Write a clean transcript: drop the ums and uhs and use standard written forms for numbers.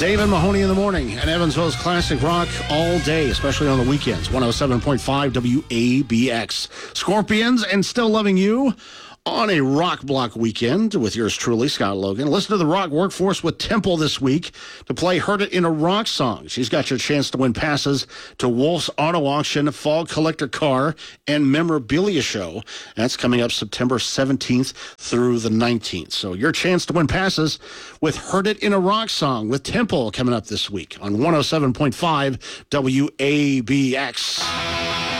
Dave and Mahoney in the morning and Evansville's classic rock all day, especially on the weekends. 107.5 WABX. Scorpions and Still Loving You on a Rock Block weekend with yours truly, Scott Logan. Listen to the rock workforce with Temple this week to play Heard It in a Rock Song. She's got your chance to win passes to Wolf's Auto Auction, Fall Collector Car, and Memorabilia Show. That's coming up September 17th through the 19th. So your chance to win passes with Heard It in a Rock Song with Temple coming up this week on 107.5 WABX.